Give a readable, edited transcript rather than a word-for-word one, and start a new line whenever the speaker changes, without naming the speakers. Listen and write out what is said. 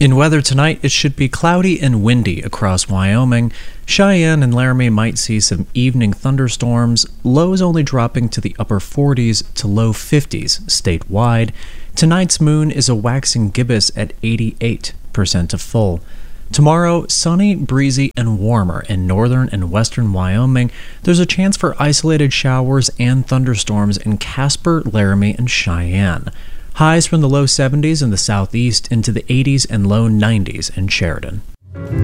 In weather tonight, it should be cloudy and windy across Wyoming. Cheyenne and Laramie might see some evening thunderstorms, lows only dropping to the upper 40s to low 50s statewide. Tonight's moon is a waxing gibbous at 88% of full. Tomorrow, sunny, breezy, and warmer in northern and western Wyoming. There's a chance for isolated showers and thunderstorms in Casper, Laramie, and Cheyenne. Highs from the low 70s in the southeast into the 80s and low 90s in Sheridan.